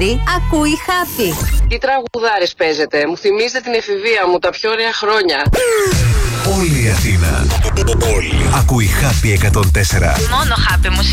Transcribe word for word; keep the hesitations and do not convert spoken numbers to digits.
Ακούει Happy. Τι τραγουδάρες παίζετε, μου θυμίζετε την εφηβεία μου, τα πιο ωραία χρόνια. Όλη η Αθήνα. Όλη. Ακούει Happy εκατόν τέσσερα. Μόνο Happy μουσική.